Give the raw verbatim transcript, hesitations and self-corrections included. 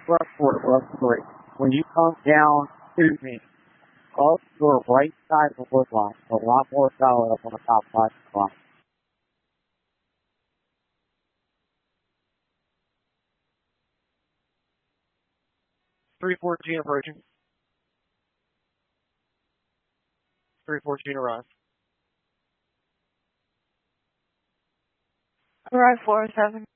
Left four, left three. When you come down to me, up your right side of the wood line, a lot more solid up on the top side of the line. three fourteen approaching. three fourteen arrived. Arrive four oh seven.